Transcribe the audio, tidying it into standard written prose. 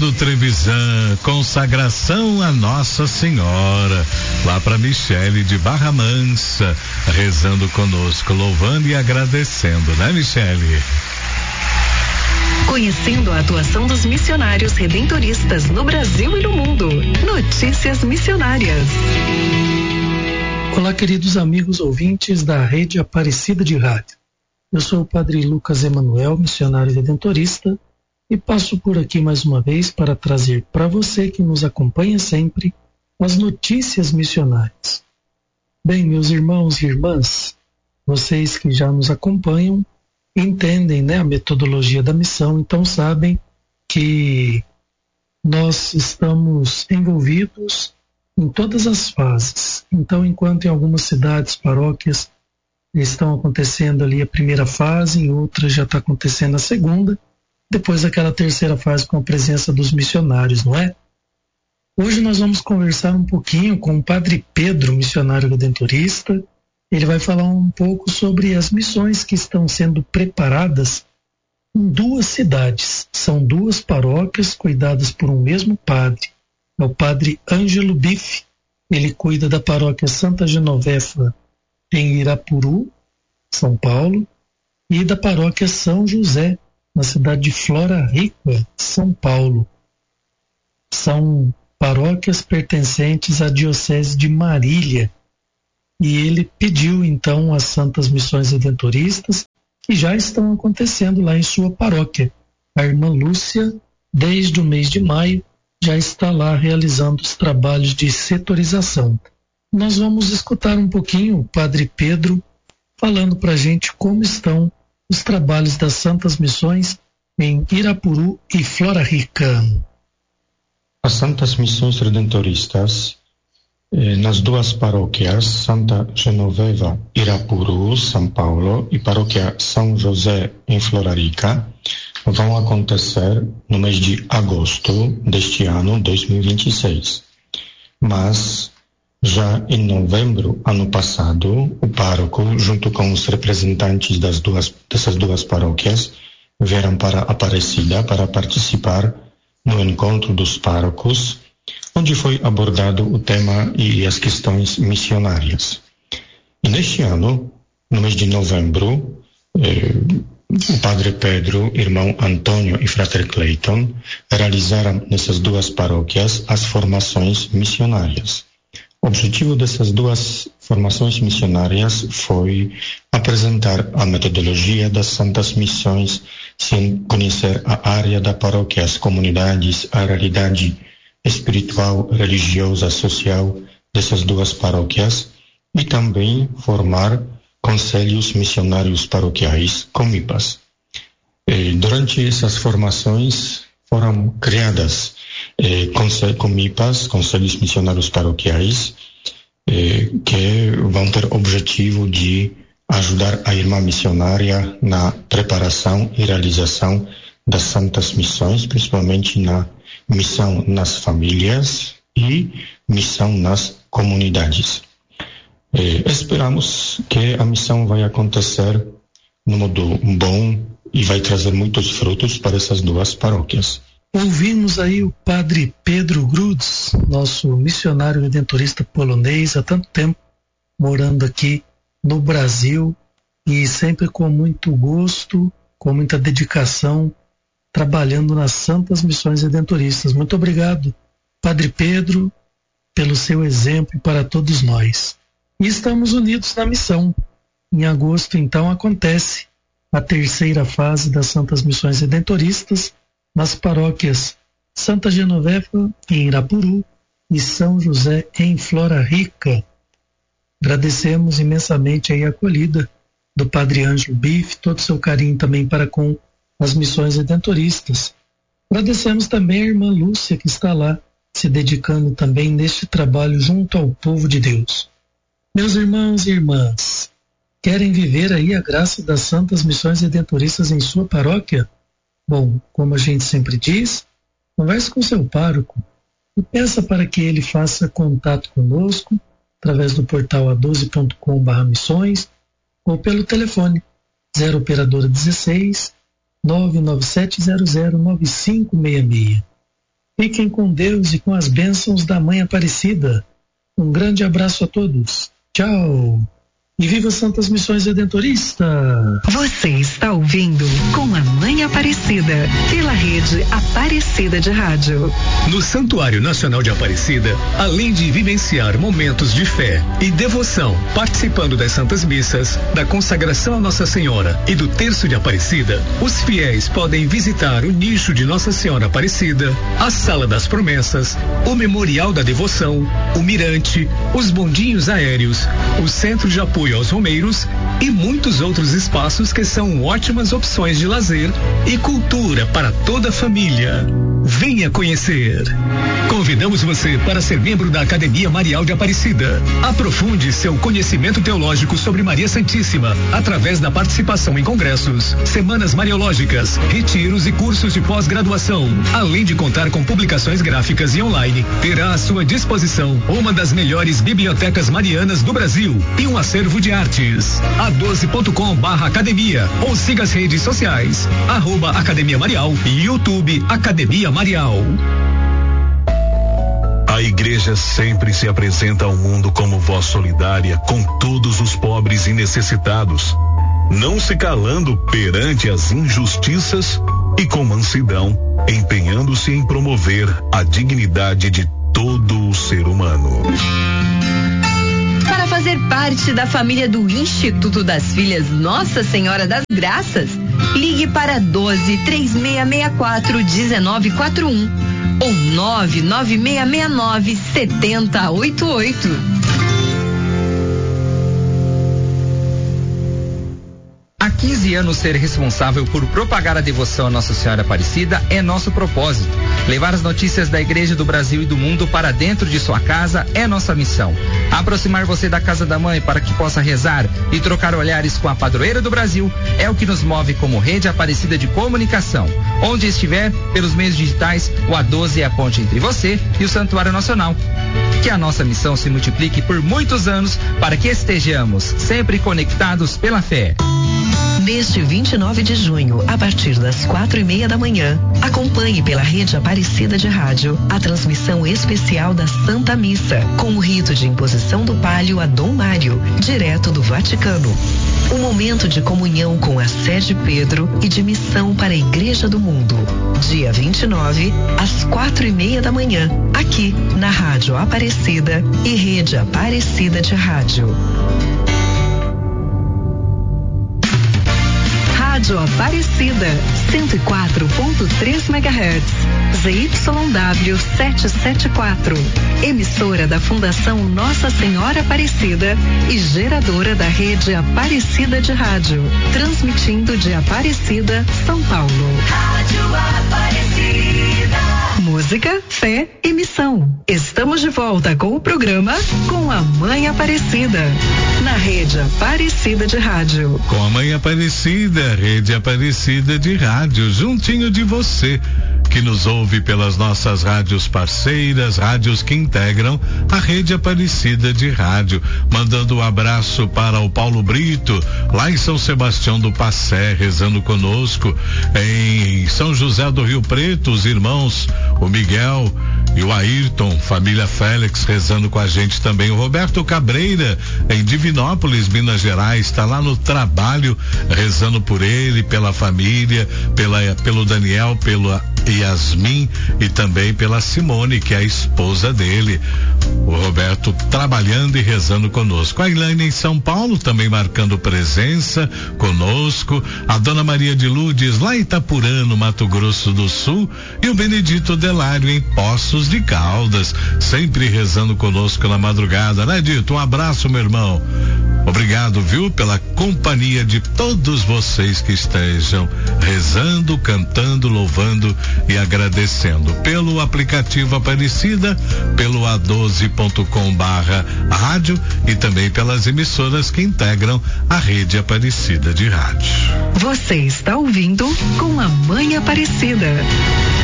do Trevisan, consagração a Nossa Senhora, lá para Michele de Barra Mansa, rezando conosco, louvando e agradecendo, né, Michele? Conhecendo a atuação dos missionários redentoristas no Brasil e no mundo. Notícias missionárias. Olá, queridos amigos ouvintes da Rede Aparecida de Rádio. Eu sou o Padre Lucas Emanuel, missionário redentorista, e passo por aqui mais uma vez para trazer para você que nos acompanha sempre as notícias missionárias. Bem, meus irmãos e irmãs, vocês que já nos acompanham entendem, né, a metodologia da missão, então sabem que nós estamos envolvidos em todas as fases. Então, enquanto em algumas cidades, paróquias, estão acontecendo ali a primeira fase, em outras já está acontecendo a segunda, depois aquela terceira fase com a presença dos missionários, não é? Hoje nós vamos conversar um pouquinho com o Padre Pedro, missionário redentorista. Ele vai falar um pouco sobre as missões que estão sendo preparadas em duas cidades. São duas paróquias cuidadas por um mesmo padre. É o Padre Ângelo Bife. Ele cuida da paróquia Santa Genoveva em Irapuru, São Paulo, e da paróquia São José, na cidade de Flora Rica, São Paulo. São paróquias pertencentes à Diocese de Marília. E ele pediu então às Santas Missões Redentoristas, que já estão acontecendo lá em sua paróquia. A irmã Lúcia, desde o mês de maio, já está lá realizando os trabalhos de setorização. Nós vamos escutar um pouquinho o Padre Pedro falando para a gente como estão os trabalhos das Santas Missões em Irapuru e Flora Rica. As Santas Missões Redentoristas nas duas paróquias, Santa Genoveva, Irapuru, São Paulo, e Paróquia São José, em Flora Rica, vão acontecer no mês de agosto deste ano, 2026. Mas, já em novembro, ano passado, o pároco, junto com os representantes dessas duas paróquias, vieram para Aparecida para participar no encontro dos párocos, onde foi abordado o tema e as questões missionárias. E neste ano, no mês de novembro, o Padre Pedro, irmão Antônio e Frater Clayton realizaram nessas duas paróquias as formações missionárias. O objetivo dessas duas formações missionárias foi apresentar a metodologia das Santas Missões, sem conhecer a área da paróquia, as comunidades, a realidade espiritual, religiosa, social dessas duas paróquias e também formar conselhos missionários paroquiais, COMIPAs. Durante essas formações foram criadas COMIPAs, conselhos missionários paroquiais, que vão ter o objetivo de ajudar a irmã missionária na preparação e realização das Santas Missões, principalmente na missão nas famílias e missão nas comunidades. Esperamos que a missão vai acontecer no modo bom e vai trazer muitos frutos para essas duas paróquias. Ouvimos aí o Padre Pedro Grudes, nosso missionário redentorista polonês há tanto tempo, morando aqui no Brasil e sempre com muito gosto, com muita dedicação, trabalhando nas Santas Missões Redentoristas. Muito obrigado, Padre Pedro, pelo seu exemplo para todos nós. E estamos unidos na missão. Em agosto, então, acontece a terceira fase das Santas Missões Redentoristas nas paróquias Santa Genoveva, em Irapuru, e São José, em Flora Rica. Agradecemos imensamente aí a acolhida do Padre Ângelo Bife, todo o seu carinho também para com as missões redentoristas. Agradecemos também a irmã Lúcia, que está lá, se dedicando também neste trabalho junto ao povo de Deus. Meus irmãos e irmãs, querem viver aí a graça das Santas Missões Redentoristas em sua paróquia? Bom, como a gente sempre diz, converse com seu pároco e peça para que ele faça contato conosco através do portal a12.com/missões ou pelo telefone 0 operadora 16 997009566. Fiquem com Deus e com as bênçãos da Mãe Aparecida. Um grande abraço a todos. Tchau. E viva Santas Missões Redentoristas! Você está ouvindo Com a Mãe Aparecida, pela rede Aparecida de Rádio. No Santuário Nacional de Aparecida, além de vivenciar momentos de fé e devoção, participando das Santas Missas, da consagração a Nossa Senhora e do Terço de Aparecida, os fiéis podem visitar o nicho de Nossa Senhora Aparecida, a Sala das Promessas, o Memorial da Devoção, o Mirante, os bondinhos aéreos, o Centro de Apoio aos Romeiros e muitos outros espaços que são ótimas opções de lazer e cultura para toda a família. Venha conhecer. Convidamos você para ser membro da Academia Marial de Aparecida. Aprofunde seu conhecimento teológico sobre Maria Santíssima através da participação em congressos, semanas mariológicas, retiros e cursos de pós-graduação. Além de contar com publicações gráficas e online, terá à sua disposição uma das melhores bibliotecas marianas do Brasil e um acervo de artes. a12.com/academia ou siga as redes sociais @Academia Marial e YouTube Academia Marial. A igreja sempre se apresenta ao mundo como voz solidária com todos os pobres e necessitados, não se calando perante as injustiças e com mansidão, empenhando-se em promover a dignidade de todo o ser humano. Para fazer parte da família do Instituto das Filhas Nossa Senhora das Graças, ligue para 12 3664 1941 ou 99669 7088. Há 15 anos, ser responsável por propagar a devoção a Nossa Senhora Aparecida é nosso propósito. Levar as notícias da Igreja do Brasil e do mundo para dentro de sua casa é nossa missão. Aproximar você da Casa da Mãe para que possa rezar e trocar olhares com a padroeira do Brasil é o que nos move como Rede Aparecida de Comunicação. Onde estiver, pelos meios digitais, o A12 é a ponte entre você e o Santuário Nacional. Que a nossa missão se multiplique por muitos anos para que estejamos sempre conectados pela fé. Neste 29 de junho, a partir das 4:30 da manhã, acompanhe pela Rede Aparecida de Rádio a transmissão especial da Santa Missa, com o rito de imposição do palio a Dom Mário, direto do Vaticano. Um momento de comunhão com a Sé de Pedro e de missão para a Igreja do Mundo. Dia 29, às 4:30 da manhã, aqui na Rádio Aparecida e Rede Aparecida de Rádio. Rádio Aparecida, 104.3 MHz, ZYW 774, emissora da Fundação Nossa Senhora Aparecida e geradora da Rede Aparecida de Rádio, transmitindo de Aparecida, São Paulo. Rádio Aparecida. Música, fé e missão. Estamos de volta com o programa Com a Mãe Aparecida, na Rede Aparecida de Rádio. Com a Mãe Aparecida, Rede Aparecida de Rádio, juntinho de você, que nos ouve pelas nossas rádios parceiras, rádios que integram a Rede Aparecida de Rádio. Mandando um abraço para o Paulo Brito, lá em São Sebastião do Passé, rezando conosco. Em São José do Rio Preto, os irmãos, o Miguel e o Ayrton, família Félix, rezando com a gente também. O Roberto Cabreira, em Divinópolis, Minas Gerais, está lá no trabalho, rezando por ele, pela família, pelo Daniel, pela Yasmin e também pela Simone, que é a esposa dele. O Roberto trabalhando e rezando conosco. A Ilane em São Paulo também marcando presença conosco. A Dona Maria de Lourdes lá em Itapurã, no Mato Grosso do Sul, e o Benedito Delário em Poços de Caldas, sempre rezando conosco na madrugada, né, Dito? Um abraço, meu irmão. Obrigado, viu, pela companhia de todos vocês que estejam rezando, cantando, louvando e agradecendo pelo aplicativo Aparecida, pelo a12.com/rádio e também pelas emissoras que integram a Rede Aparecida de Rádio. Você está ouvindo Com a Mãe Aparecida.